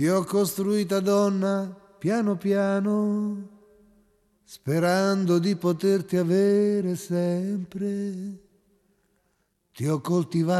Ti ho costruita donna piano piano, sperando di poterti avere sempre. Ti ho coltivato